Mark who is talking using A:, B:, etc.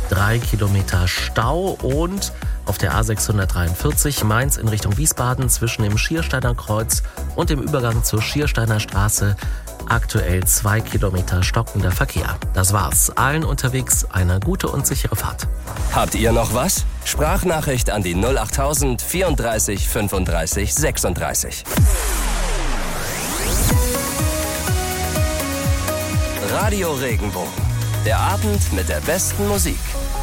A: 3 Kilometer Stau und auf der A643 Mainz in Richtung Wiesbaden zwischen dem Schiersteiner Kreuz und dem Übergang zur Schiersteiner Straße aktuell 2 Kilometer stockender Verkehr. Das war's. Allen unterwegs eine gute und sichere Fahrt.
B: Habt ihr noch was? Sprachnachricht an die 08000 34 35 36. Radio Regenbogen. Der Abend mit der besten Musik.